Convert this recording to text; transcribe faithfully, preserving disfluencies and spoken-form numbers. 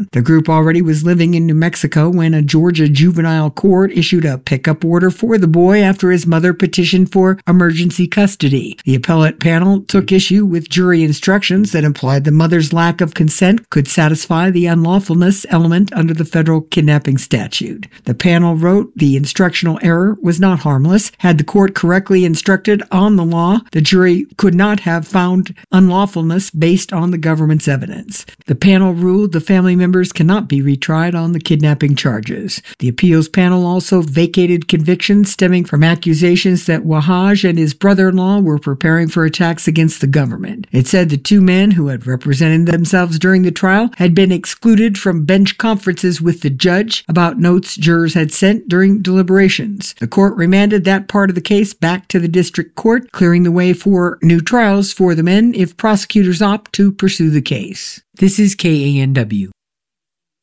town. The group already was living in New Mexico when a Georgia juvenile court issued a pickup order for the boy after his mother petitioned for emergency custody. The appellate panel took issue with jury instructions that implied the mother's lack of consent could satisfy the unlawfulness element under the federal kidnapping statute. The panel wrote the instructional error was not harmless. Had the court correctly instructed on the law, the jury could not have found unlawfulness based on the government's evidence. The panel ruled the family members cannot be retried on the kidnapping charges. The appeals panel also vacated convictions stemming from accusations that Wahaj and his brother-in-law were preparing for attacks against the government. It said the two men who had represented themselves during the trial had been excluded from bench conferences with the judge about notes jurors had sent during deliberations. The court remanded that part of the case back to the district court, clearing the way for new trials for the men if prosecutors opt to pursue the case. This is K A N W.